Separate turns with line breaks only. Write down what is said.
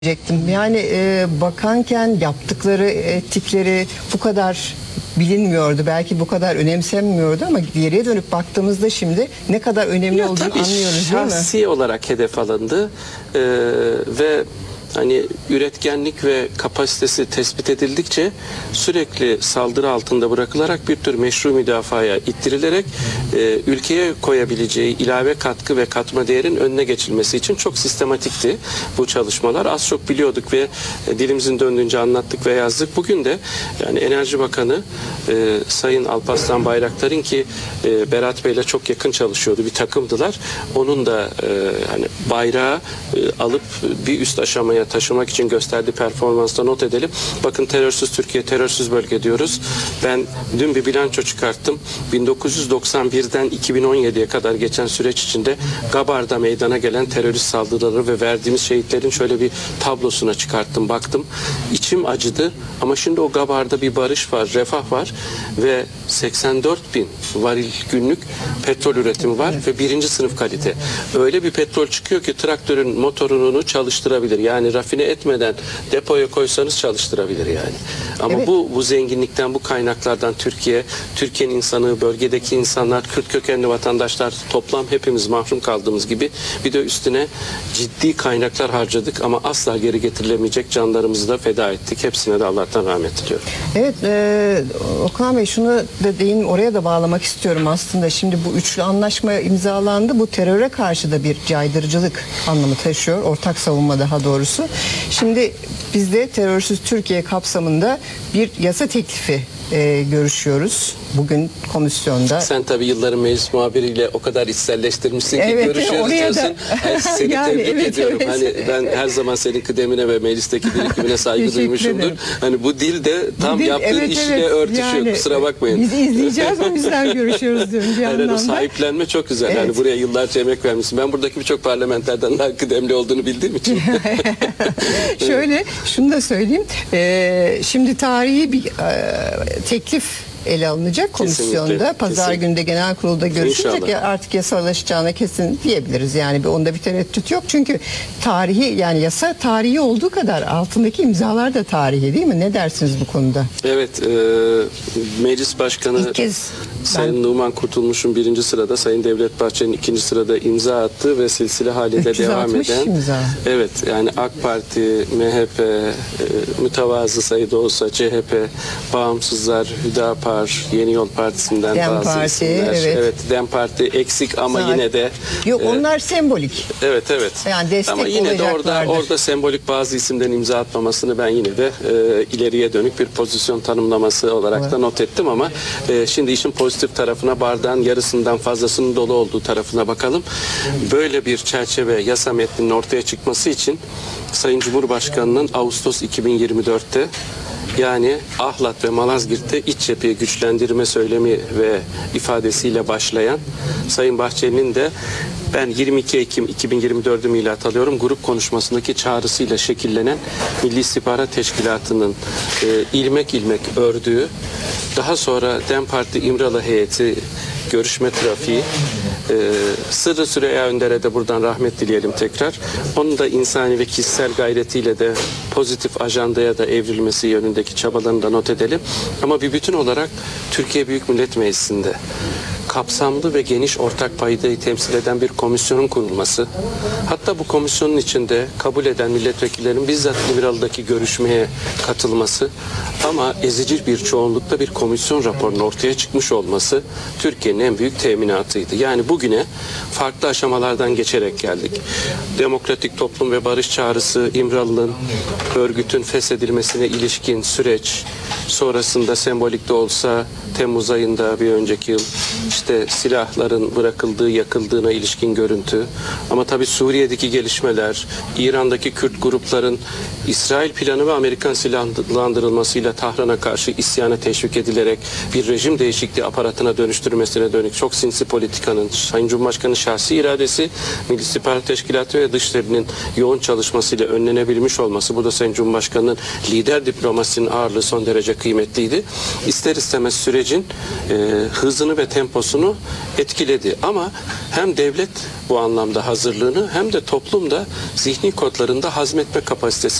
diyecektim. Yani bakanken yaptıkları ettikleri bu kadar bilinmiyordu. Belki bu kadar önemsenmiyordu ama geriye dönüp baktığımızda şimdi ne kadar önemli olduğunu anlıyoruz, değil mi?
Şahsi olarak hedef alındı ve hani üretkenlik ve kapasitesi tespit edildikçe sürekli saldırı altında bırakılarak bir tür meşru müdafaya ittirilerek ülkeye koyabileceği ilave katkı ve katma değerin önüne geçilmesi için çok sistematikti bu çalışmalar. Az çok biliyorduk ve dilimizin döndüğünce anlattık ve yazdık. Bugün de yani Enerji Bakanı Sayın Alparslan Bayraktar'ın ki Berat Bey'le çok yakın çalışıyordu. Bir takımdılar. Onun da hani bayrağı alıp bir üst aşamaya taşımak için gösterdiği performansta not edelim. Bakın terörsüz Türkiye, terörsüz bölge diyoruz. Ben dün bir bilanço çıkarttım. 1991'den 2017'ye kadar geçen süreç içinde Gabar'da meydana gelen terörist saldırıları ve verdiğimiz şehitlerin şöyle bir tablosuna çıkarttım. Baktım. İçim acıdı ama şimdi o Gabar'da bir barış var, refah var ve 84 bin varil günlük petrol üretimi var ve birinci sınıf kalite. Öyle bir petrol çıkıyor ki traktörün motorunu çalıştırabilir. Yani rafine etmeden depoya koysanız çalıştırabilir yani. Ama
evet,
bu zenginlikten, bu kaynaklardan Türkiye'nin insanı, bölgedeki insanlar, Kürt kökenli vatandaşlar toplam hepimiz mahrum kaldığımız gibi bir de üstüne ciddi kaynaklar harcadık ama asla geri getirilemeyecek canlarımızı da feda ettik. Hepsine de Allah'tan rahmet diliyorum.
Evet, Okan Bey şunu da deyin, oraya da bağlamak istiyorum aslında. Şimdi bu üçlü anlaşma imzalandı. Bu teröre karşı da bir caydırıcılık anlamı taşıyor. Ortak savunma daha doğrusu. Şimdi biz de terörsüz Türkiye kapsamında bir yasa teklifi görüşüyoruz. Bugün komisyonda.
Sen tabii yılların meclis muhabiriyle o kadar içselleştirmişsin ki
evet,
görüşüyoruz diyorsun. Seni
yani,
tebrik
evet,
ediyorum.
evet.
Hani ben her zaman senin kıdemine ve meclisteki birikimine saygı duymuşumdur. Hani bu dil de tam
dil,
yaptığın işle örtüşüyor. Yani, kusura bakmayın.
Biz izleyeceğiz, o yüzden görüşüyoruz diyorum bir
yani
yandan da.
sahiplenme çok güzel. Evet. Hani buraya yıllarca emek vermişsin. Ben buradaki birçok parlamenterden daha kıdemli olduğunu bildiğim için.
Şöyle şunu da söyleyeyim. Şimdi tarihi bir teklif ele alınacak komisyonda. Kesinlikle, Pazar günü de genel kurulda görüşülecek. Artık yasalaşacağına kesin diyebiliriz. Yani onda bir tereddüt yok. Çünkü tarihi, yani yasa tarihi olduğu kadar altındaki imzalar da tarihi, değil mi? Ne dersiniz bu konuda?
Evet. Meclis Başkanı
İlk kez
Sayın Numan Kurtulmuş'un 1. sırada, Sayın Devlet Bahçeli'nin 2. sırada imza attığı ve silsile halinde devam eden.
Imza.
Evet. Yani AK Parti, MHP, mütevazı sayıda olsa CHP, Bağımsızlar, Hüdapar, Yeni Yol Partisi'nden
Dem
bazı
Parti,
isimler.
evet.
Dem Parti eksik ama
zaten
yine de.
Yok, onlar sembolik.
Evet.
Yani destek
ama yine de
olacaklardır.
orada sembolik bazı isimden imza atmamasını ben yine de ileriye dönük bir pozisyon tanımlaması olarak da not ettim ama şimdi işin pozitif tarafına, bardağın yarısından fazlasının dolu olduğu tarafına bakalım. Böyle bir çerçeve yasa metninin ortaya çıkması için Sayın Cumhurbaşkanı'nın Ağustos 2024'te yani Ahlat ve Malazgirt'te iç cepheyi güçlendirme söylemi ve ifadesiyle başlayan Sayın Bahçeli'nin de ben 22 Ekim 2024'ü milat alıyorum. Grup konuşmasındaki çağrısıyla şekillenen Milli İstihbarat Teşkilatı'nın ilmek ilmek ördüğü, daha sonra DEM Parti İmralı heyeti görüşme trafiği, Sırrı Süreyya Önder'e de buradan rahmet dileyelim tekrar. Onun da insani ve kişisel gayretiyle de pozitif ajandaya da evrilmesi yönündeki çabalarını da not edelim. Ama bir bütün olarak Türkiye Büyük Millet Meclisi'nde kapsamlı ve geniş ortak paydayı temsil eden bir komisyonun kurulması, hatta bu komisyonun içinde kabul eden milletvekillerinin bizzat İmralı'daki görüşmeye katılması ama ezici bir çoğunlukla bir komisyon raporunun ortaya çıkmış olması Türkiye'nin en büyük teminatıydı. Yani bugüne farklı aşamalardan geçerek geldik. Demokratik Toplum ve Barış Çağrısı, İmralı'nın örgütün feshedilmesine ilişkin süreç, sonrasında sembolik de olsa Temmuz ayında bir önceki yıl işte silahların bırakıldığı, yakıldığına ilişkin görüntü. Ama tabii Suriye'deki gelişmeler, İran'daki Kürt grupların İsrail planı ve Amerikan silahlandırılmasıyla Tahran'a karşı isyana teşvik edilerek bir rejim değişikliği aparatına dönüştürmesine dönük çok sinsi politikanın, Sayın Cumhurbaşkanı şahsi iradesi, Milli İstihbarat Teşkilatı ve Dışişleri'nin yoğun çalışmasıyla önlenebilmiş olması, bu da Sayın Cumhurbaşkanı'nın lider diplomasinin ağırlığı son derece kıymetliydi. İster istemez sürecin hızını ve temposunu konusunu etkiledi. Ama hem devlet bu anlamda hazırlığını hem de toplumda zihni kodlarında hazmetme kapasitesi